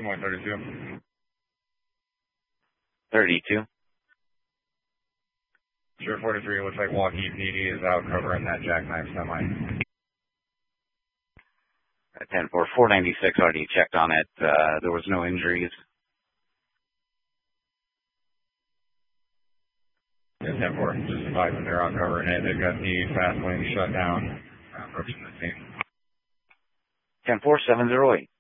Des Moines 32. 32. Sure, 43, looks like Waukee PD is out covering that jackknife semi. 10-4, 496 already checked on it. There was no injuries. Yeah, 10-4, just advising they're out covering it. They've got the fast lane shut down. Approaching the scene. 10-4, 708.